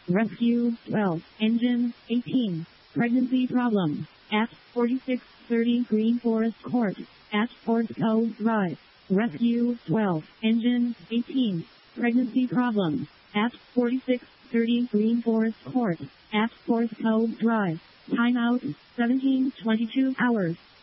Rescue 12. Engine 18. Pregnancy problem. At 4630 Green Forest Court. At Fort Cove Drive. Rescue 12. Engine 18. Pregnancy problem. At 4630 Green Forest Court. At Fort Cove Drive. Timeout 17:22 hours.